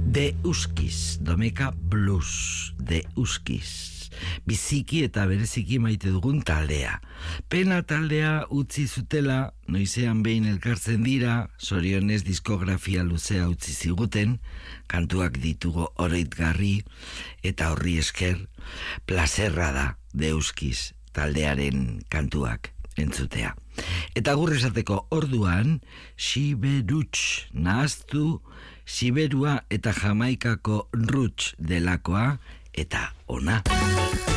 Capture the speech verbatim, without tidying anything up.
De Uskiz, Domeka Blues, De Uskiz. Biziki eta bereziki maite dugun taldea. Pena taldea utzi zutela, noizean behin elkartzen dira, zorionez diskografia luzea utzi ziguten, kantuak ditugu oroitgarri, eta horri esker, plazerra da De Uskiz taldearen kantuak entzutea. Eta gur esateko orduan, Siberuts nahaztu, Siberua eta Jamaikako roots delakoa, eta ona.